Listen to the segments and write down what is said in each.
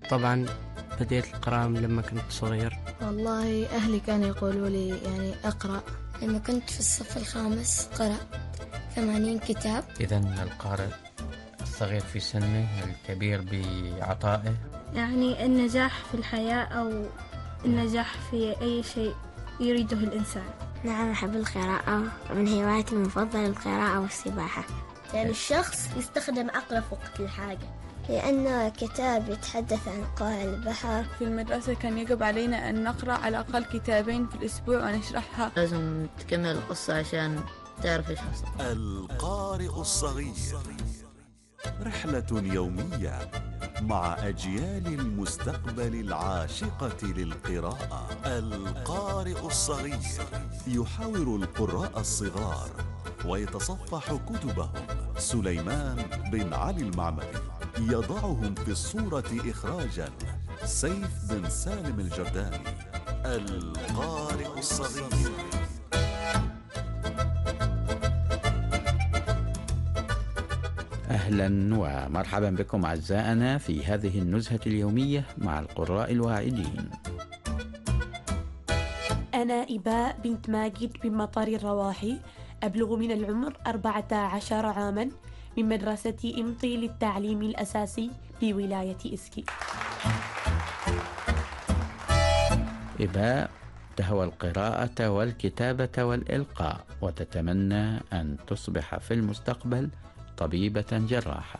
طبعا بديت القراءة من لما كنت صغير. والله أهلي كانوا يقولوا لي يعني أقرأ. لما كنت في الصف الخامس قرأت 80 كتاب. إذن القارئ الصغير في سنه الكبير بعطائه. يعني النجاح في الحياة أو النجاح في أي شيء يريده الإنسان. نعم، أحب القراءة، من هواياتي المفضلة القراءة والسباحة. يعني الشخص يستخدم عقله في وقت الحاجة، لأنه كتاب يتحدث عن قاع البحر. في المدرسة كان يجب علينا أن نقرأ على الأقل كتابين في الأسبوع ونشرحها. لازم تكمل القصة عشان تعرف إيش حصل. القارئ الصغير، رحلة يومية مع أجيال المستقبل العاشقة للقراءة. القارئ الصغير يحاور القراء الصغار ويتصفح كتبهم. سليمان بن علي المعمري يضعهم في الصورة إخراجا سيف بن سالم الجرداني. القارئ الصغير. أهلا ومرحبا بكم أعزائنا في هذه النزهة اليومية مع القراء الواعدين. أنا إباء بنت ماجد بن مطر الرواحي، أبلغ من العمر 14 عاما، من مدرسة إمطي للتعليم الأساسي بولاية إسكي. إباء تهوى القراءة والكتابة والإلقاء، وتتمنى أن تصبح في المستقبل طبيبة جراحة.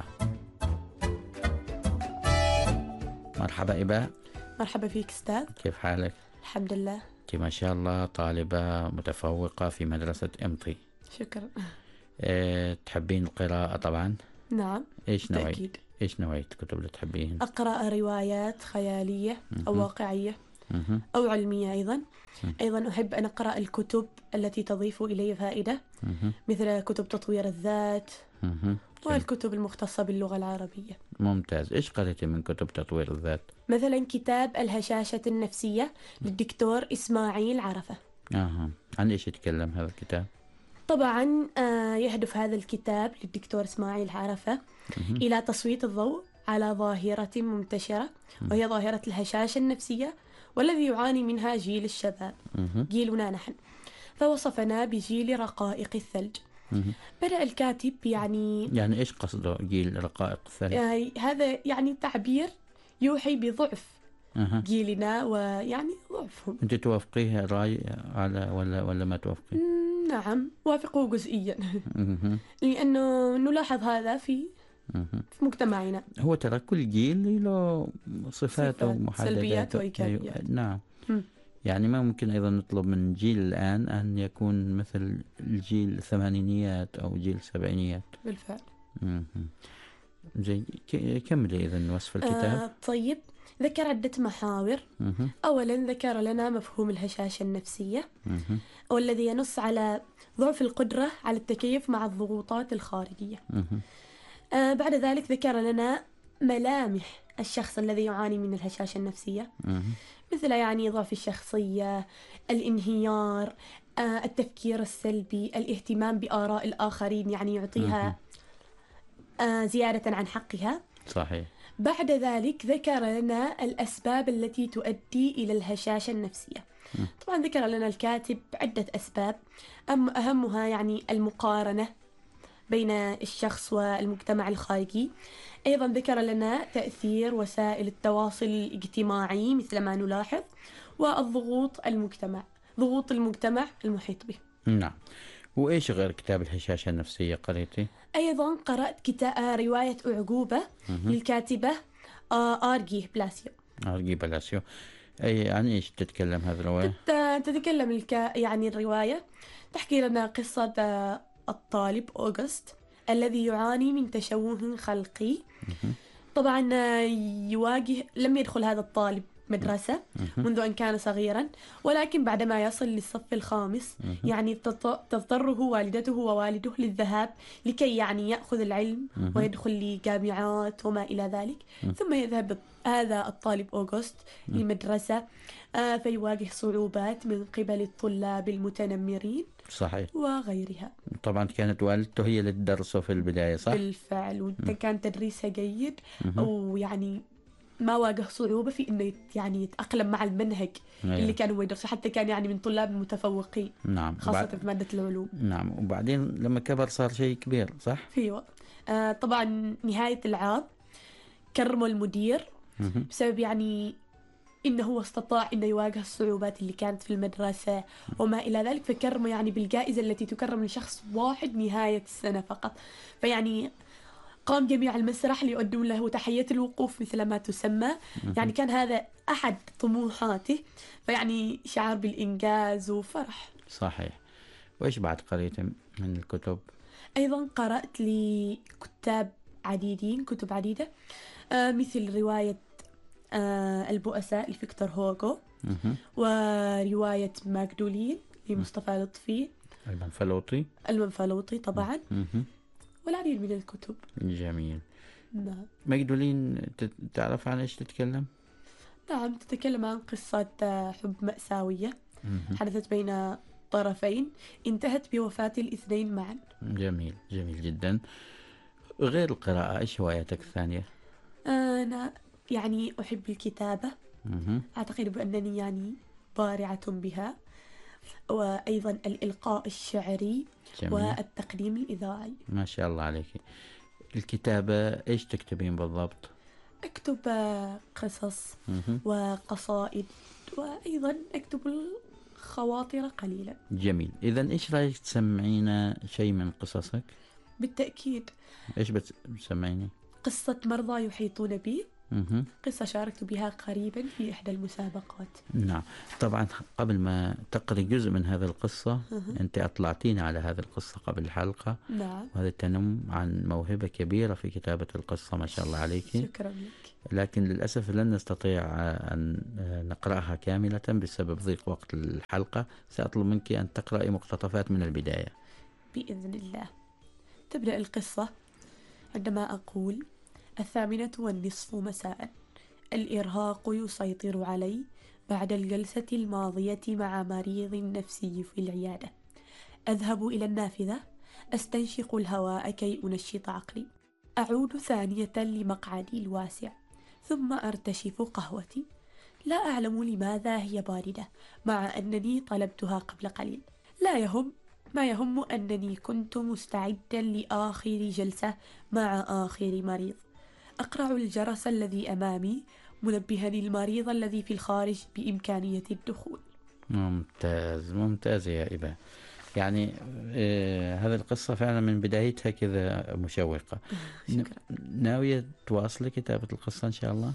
مرحبا إباء. مرحبا فيك أستاذ. كيف حالك؟ الحمد لله. أنت ما شاء الله طالبة متفوقة في مدرسة إمطي. شكرا. تحبين القراءة طبعا؟ نعم. بالتأكيد. إيش نوعية الكتب اللي تحبين؟ أقرأ روايات خيالية أو واقعية أو علمية أيضا. أيضا أحب أن أقرأ الكتب التي تضيف إلي فائدة، مثل كتب تطوير الذات والكتب المختصة باللغة العربية. ممتاز. إيش قرأتي من كتب تطوير الذات؟ مثلا كتاب الهشاشة النفسية للدكتور إسماعيل عرفة. عن إيش يتكلم هذا الكتاب؟ طبعا يهدف هذا الكتاب للدكتور إسماعيل عرفة إلى تسليط الضوء على ظاهرة منتشرة، وهي ظاهرة الهشاشة النفسية، والذي يعاني منها جيل الشباب، جيلنا نحن. فوصفنا بجيل رقائق الثلج. بدأ الكاتب يعني إيش قصده جيل رقائق الثلج؟ هذا يعني تعبير يوحي بضعف جيلنا، ويعني ضعفهم. أنت توافقيه رأي على ولا ما توافقيه؟ نعم، وافقه جزئيا. لأنه نلاحظ هذا في مجتمعنا. هو ترى كل جيل له صفات ومحددات، سلبيات وإيجابيات. نعم. يعني ما ممكن أيضا نطلب من جيل الآن أن يكون مثل الجيل الثمانينيات أو جيل السبعينيات. بالفعل. زي كملي إذن وصف الكتاب. طيب، ذكر عدة محاور. أولا ذكر لنا مفهوم الهشاشة النفسية، والذي ينص على ضعف القدرة على التكيف مع الضغوطات الخارجية. بعد ذلك ذكر لنا ملامح الشخص الذي يعاني من الهشاشة النفسية، مثل يعني ضعف الشخصية، الانهيار، التفكير السلبي، الاهتمام بآراء الآخرين، يعني يعطيها زيادة عن حقها. صحيح. بعد ذلك ذكر لنا الأسباب التي تؤدي إلى الهشاشة النفسية. طبعا ذكر لنا الكاتب عدة أسباب، أهمها يعني المقارنة بين الشخص والمجتمع الخارجي. أيضا ذكر لنا تأثير وسائل التواصل الاجتماعي مثل ما نلاحظ، والضغوط ضغوط المجتمع المحيط به. نعم. وإيش غير كتاب الهشاشة النفسية قريتي؟ أيضا قرأت رواية أعجوبة للكاتبة آرجي بلاسيو. أي عن إيش تتكلم هذه الرواية؟ تتكلم يعني الرواية تحكي لنا قصة الطالب أوغست الذي يعاني من تشوه خلقي. طبعا لم يدخل هذا الطالب مدرسة منذ أن كان صغيرا، ولكن بعدما يصل للصف الخامس يعني تضطره والدته ووالده للذهاب لكي يعني يأخذ العلم ويدخل لجامعات وما إلى ذلك. ثم يذهب هذا الطالب أوغست للمدرسة، فيواجه صعوبات من قبل الطلاب المتنمرين. صحيح. وغيرها. طبعا كانت والدته هي اللي تدرسه في البداية، صح؟ بالفعل، وكان تدريسها جيد، أو يعني ما واجه صعوبة في إنه يعني يتأقلم مع المنهج اللي كانوا يدرسوا، حتى كان يعني من طلاب متفوقين. نعم. خاصة في مادة العلوم. نعم. وبعدين لما كبر صار شيء كبير، صح؟ ايوه. طبعا نهاية العام كرموا المدير بسبب يعني إنه هو استطاع إنه يواجه الصعوبات اللي كانت في المدرسة وما إلى ذلك، فكرمه يعني بالجائزة التي تكرم لشخص واحد نهاية السنة فقط. فيعني قام جميع المسرح ليؤدون له تحية الوقوف مثل ما تسمى. يعني كان هذا أحد طموحاته، فيعني شعر بالإنجاز وفرح. صحيح. وإيش بعد قريت من الكتب؟ أيضا قرأت لكتاب عديدين، كتب عديدة، مثل رواية البؤساء لفيكتور هوغو، ورواية ماجدولين لمصطفى لطفي، المنفلوطي طبعا، والعديد من الكتب. جميل. نعم. ماجدولين تعرف عن إيش تتكلم؟ نعم، تتكلم عن قصة حب مأساوية حدثت بين طرفين انتهت بوفاة الاثنين معا. جميل، جميل جدا. غير القراءة إيش هواياتك الثانية؟ أنا يعني أحب الكتابة. أعتقد بأنني يعني بارعة بها، وأيضا الإلقاء الشعري. جميل. والتقديم الإذاعي. ما شاء الله عليك. الكتابة إيش تكتبين بالضبط؟ أكتب قصص وقصائد، وأيضا أكتب الخواطر قليلا. جميل. إذن إيش رأيك تسمعينا شيء من قصصك؟ بالتأكيد. إيش بتسمعيني؟ قصة مرضى يحيطون بي، قصة شاركت بها قريبا في إحدى المسابقات. نعم. طبعا قبل ما تقري جزء من هذه القصة أنت أطلعتينا على هذه القصة قبل الحلقة. نعم. وهذا تنم عن موهبة كبيرة في كتابة القصة، ما شاء الله عليك. شكرا لك. لكن للأسف لن نستطيع أن نقرأها كاملة بسبب ضيق وقت الحلقة. سأطلب منك أن تقرأي مقتطفات من البداية بإذن الله. تبدأ القصة عندما أقول: 8:30 مساء. الإرهاق يسيطر علي بعد الجلسة الماضية مع مريض نفسي في العيادة. أذهب إلى النافذة أستنشق الهواء كي أنشط عقلي. أعود ثانية لمقعدي الواسع، ثم أرتشف قهوتي. لا أعلم لماذا هي باردة مع أنني طلبتها قبل قليل. لا يهم، ما يهم أنني كنت مستعدا لآخر جلسة مع آخر مريض. أقرع الجرس الذي أمامي منبهني المريض الذي في الخارج بإمكانية الدخول. ممتاز، ممتاز يا إبا. يعني هذه القصة فعلا من بدايتها كذا مشوقة. شكرا. ناوية تواصلي كتابة القصة إن شاء الله؟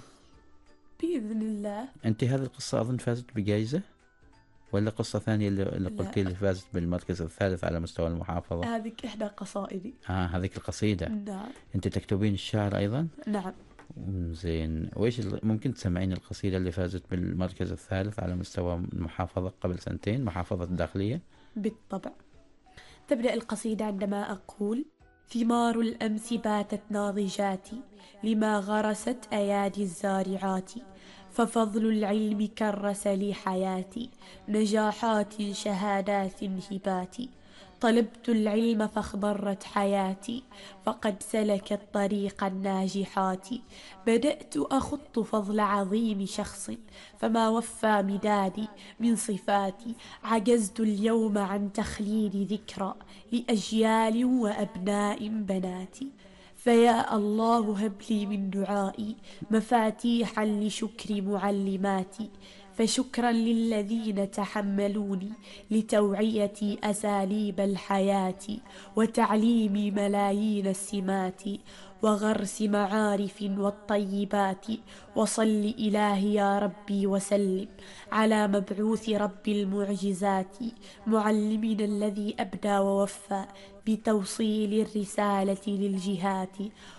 بإذن الله. أنت هذه القصة أظن فازت بجائزة، ولا قصة ثانية اللي قلتي اللي فازت بالمركز الثالث على مستوى المحافظة؟ هذه إحدى قصائدي. هذيك القصيدة. نعم. أنت تكتبين الشعر أيضا؟ نعم. زين. وإيش ممكن تسمعين القصيدة اللي فازت بالمركز الثالث على مستوى المحافظة قبل 2 محافظة الداخلية؟ بالطبع. تبدأ القصيدة عندما أقول: ثمار الأمس باتت ناضجاتي لما غرست أيادي الزارعات، ففضل العلم كرس لي حياتي، نجاحات شهادات هبات. طلبت العلم فاخضرت حياتي، فقد سلكت طريق الناجحات. بدأت أخط فضل عظيم شخص، فما وفى مدادي من صفاتي. عجزت اليوم عن تخليد ذكرى لأجيال وأبناء بناتي. فيا الله هب لي من دعائي مفاتيحا لشكر معلماتي. فشكرا للذين تحملوني لتوعية أساليب الحياة وتعليم ملايين السمات وغرس معارف والطيبات. وصل إلهي يا ربي وسلم على مبعوث رب المعجزات، معلمنا الذي أبدى ووفى بتوصيل الرسالة للجهات،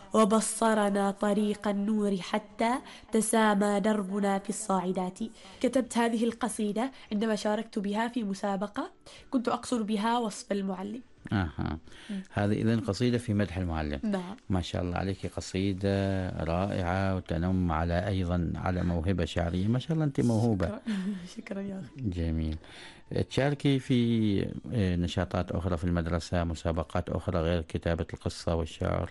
وبصرنا طريق النور حتى تسامى دربنا في الصاعدات. كتبت هذه القصيدة عندما شاركت بها في مسابقة كنت أقصد بها وصف المعلم. هذه إذن قصيدة في مدح المعلم. نعم. ما شاء الله عليك، قصيدة رائعة وتنم على أيضا على موهبة شعرية. ما شاء الله أنت موهوبة. شكرا يا أخي. جميل. تشاركي في نشاطات أخرى في المدرسة، مسابقات أخرى غير كتابة القصة والشعر؟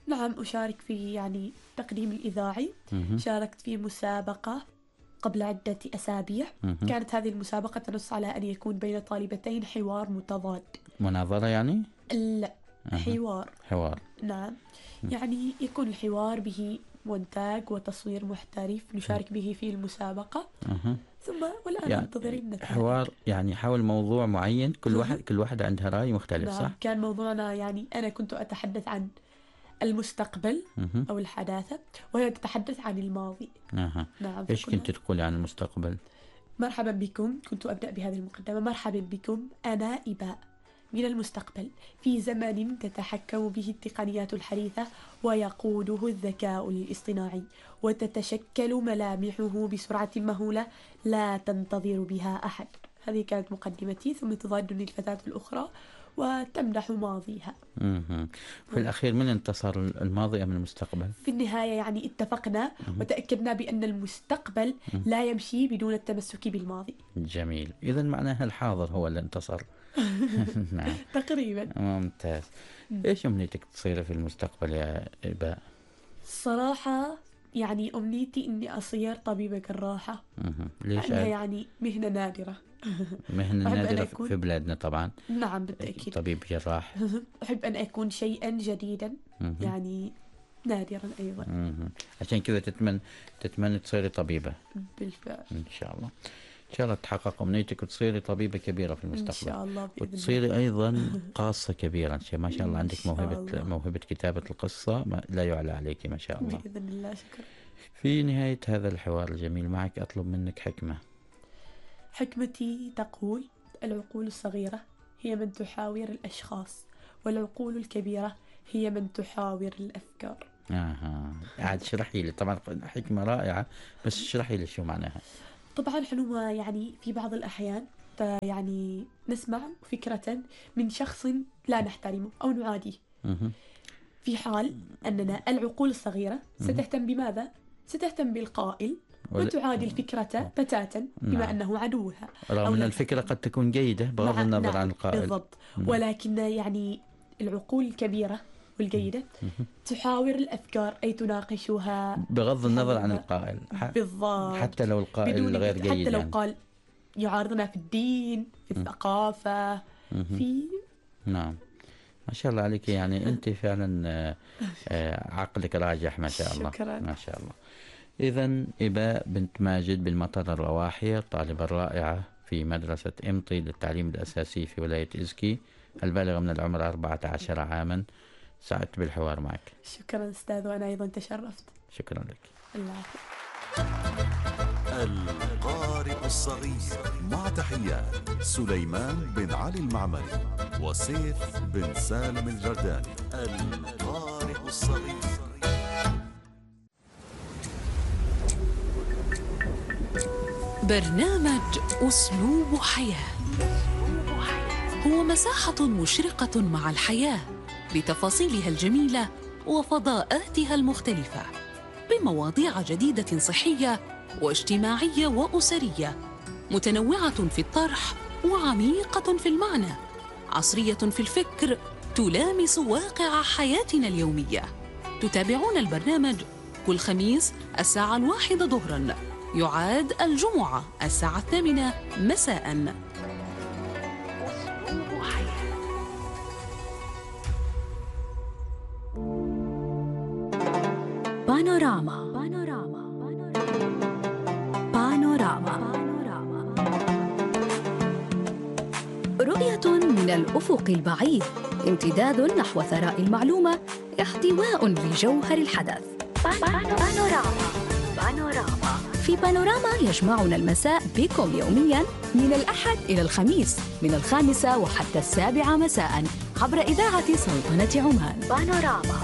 نعم، أشارك في يعني التقديم الإذاعي. شاركت في مسابقة قبل عدة أسابيع. كانت هذه المسابقة تنص على أن يكون بين طالبتين حوار متضاد. مناظرة يعني؟ لا، حوار. نعم. يعني يكون الحوار به مونتاج وتصوير محترف، نشارك به في المسابقة. ثم والآن يعني ننتظر النتائج. حوار يعني حول موضوع معين، كل واحد عندها رأي مختلف. نعم. صح؟ كان موضوعنا يعني أنا كنت أتحدث عن المستقبل أو الحداثة، وهي تتحدث عن الماضي. نعم. إيش كنت تقولي عن المستقبل؟ مرحبا بكم، كنت أبدأ بهذه المقدمة. مرحبا بكم، أنا إباء من المستقبل، في زمن تتحكم به التقنيات الحديثة ويقوده الذكاء الاصطناعي، وتتشكل ملامحه بسرعة مهولة لا تنتظر بها أحد. هذه كانت مقدمتي، ثم تضادني الفتاة الأخرى وتمدح ماضيها. في الأخير من انتصر، الماضي أم المستقبل؟ في النهاية يعني اتفقنا وتأكدنا بأن المستقبل لا يمشي بدون التمسك بالماضي. جميل، إذن معناها الحاضر هو اللي انتصر. نعم. تقريبا. ممتاز. إيش أمنيتك تصير في المستقبل يا إباء؟ الصراحة يعني أمنيتي إني أصير طبيبة جراحة. ليش؟ يعني مهنة نادرة. مهنة نادرة في بلادنا طبعا. نعم بالتأكيد. طبيب جراح. أحب أن أكون شيئا جديدا، يعني نادرا أيضا. عشان كذا تتمنى تصيري طبيبة. بالفعل. إن شاء الله. إن شاء الله تحقق أمنيتك وتصيري طبيبة كبيرة في المستقبل. إن شاء الله. وتصيري أيضا قاصة كبيرة. ما شاء الله عندك موهبة كتابة القصة لا يعلى عليك ما شاء الله. بإذن الله. شكرا. في نهاية هذا الحوار الجميل معك أطلب منك حكمة. حكمتي تقول: العقول الصغيرة هي من تحاور الأشخاص، والعقول الكبيرة هي من تحاور الأفكار. عاد اشرحي لي. طبعا حكمة رائعة، بس اشرحي لي شو معناها. طبعا حلوة يعني في بعض الأحيان يعني نسمع فكرة من شخص لا نحترمه أو نعاديه، في حال أننا العقول الصغيرة ستهتم بماذا؟ ستهتم بالقائل وتعادي الفكرة بتاتا بما أنه عدوها، رغم أن الفكرة قد تكون جيدة بغض النظر عن القائل. بالضبط. ولكن يعني العقول الكبيرة والجيدة تحاور الأفكار، أي تناقشها بغض النظر عن القائل. بالضبط. حتى لو القائل غير جيد، حتى لو قال يعارضنا في الدين، في الثقافة، في نعم. ما شاء الله عليك، يعني أنت فعلا عقلك راجح ما شاء الله. شكرا. ما شاء الله. إذن إباء بنت ماجد بالمطر الرواحية، الطالبة الرائعة في مدرسة إمطي للتعليم الأساسي في ولاية إزكي، البالغة من العمر 14 عاما. سعدت بالحوار معك. شكرا أستاذ، وأنا أيضا تشرفت. شكرا لك. الله. القارئ الصغير، مع تحيات سليمان بن علي المعمري وسيف بن سالم الجرداني. القارئ الصغير. برنامج أسلوب حياة هو مساحة مشرقة مع الحياة بتفاصيلها الجميلة وفضاءاتها المختلفة، بمواضيع جديدة صحية واجتماعية وأسرية، متنوعة في الطرح وعميقة في المعنى، عصرية في الفكر، تلامس واقع حياتنا اليومية. تتابعون البرنامج كل خميس 1:01 ظهراً، يعاد الجمعة 8:00 مساءً. بانوراما. رؤية من الأفق البعيد، امتداد نحو ثراء المعلومة، احتواء لجوهر الحدث. بانوراما. في بانوراما يجمعنا المساء بكم يومياً من الأحد إلى الخميس من 5 وحتى 7 مساءً عبر إذاعة سلطنة عمان. بانوراما.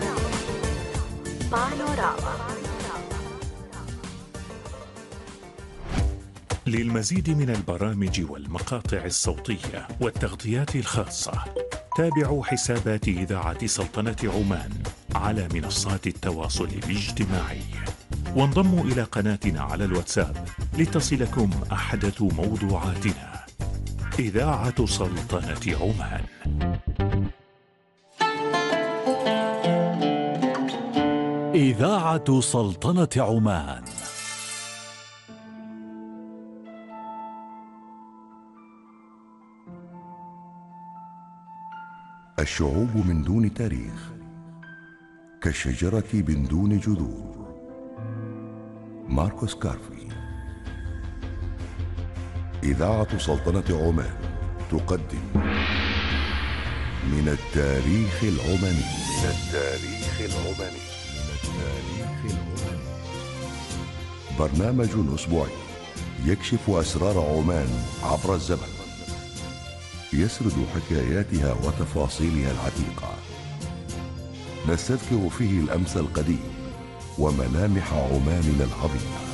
للمزيد من البرامج والمقاطع الصوتية والتغطيات الخاصة، تابعوا حسابات إذاعة سلطنة عمان على منصات التواصل الاجتماعي، وانضموا إلى قناتنا على الواتساب لتصلكم أحدث موضوعاتنا. إذاعة سلطنة عمان. إذاعة سلطنة عمان. الشعوب من دون تاريخ كالشجرة من دون جذور. ماركوس كارفي. إذاعة سلطنة عمان تقدم من التاريخ العماني. برنامج أسبوعي يكشف أسرار عمان عبر الزمن، يسرد حكاياتها وتفاصيلها العتيقة، نستذكر فيه الأمس القديم وملامح عماننا العظيمة.